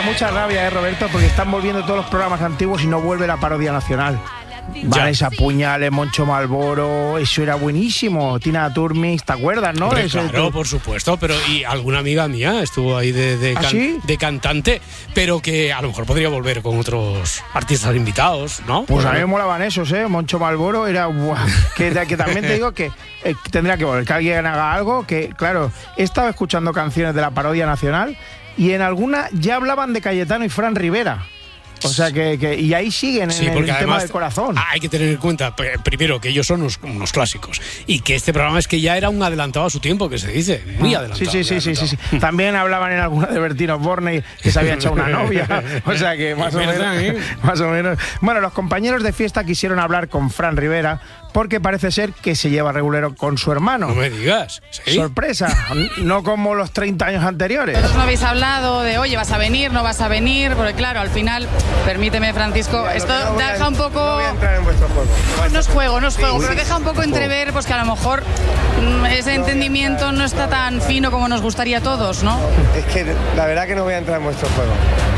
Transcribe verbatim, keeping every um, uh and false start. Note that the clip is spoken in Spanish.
mucha rabia, eh, Roberto, porque están volviendo todos los programas antiguos y no vuelve la parodia nacional. Vanessa Puñales, Moncho Malboro, eso era buenísimo. Tina Turmis, ¿te acuerdas, no? Hombre, Eso, claro, por supuesto, pero y alguna amiga mía estuvo ahí de, de, ¿Ah, can, sí? de cantante, pero que a lo mejor podría volver con otros artistas invitados, ¿no? Pues a mí me molaban esos, ¿eh? Moncho Malboro era... Buah, que, que también te digo que eh, tendría que volver, que alguien haga algo, que claro, he estado escuchando canciones de la parodia nacional y en alguna ya hablaban de Cayetano y Fran Rivera. O sea que, que y ahí siguen sí, en el tema del corazón. Hay que tener en cuenta, primero, que ellos son unos, unos clásicos y que este programa es que ya era un adelantado a su tiempo, que se dice, muy adelantado. Sí, sí, sí, sí, sí, sí. También hablaban en alguna de Bertino Osborne que se había echado una novia. O sea que más o menos, más o menos. Bueno, los compañeros de fiesta quisieron hablar con Fran Rivera porque parece ser que se lleva regulero con su hermano. No me digas. ¿Sí? Sorpresa, no como los treinta años anteriores. Vosotros no habéis hablado de, oye, ¿vas a venir, no vas a venir? Porque claro, al final, permíteme, Francisco, Mira, esto no deja a, un poco... No voy a entrar en vuestro juego. No, no es juego, no es juego, sí, pero sí, deja un poco entrever pues que a lo mejor mmm, ese entendimiento no está tan fino como nos gustaría a todos, ¿no? Es que la verdad que no voy a entrar en vuestro juego.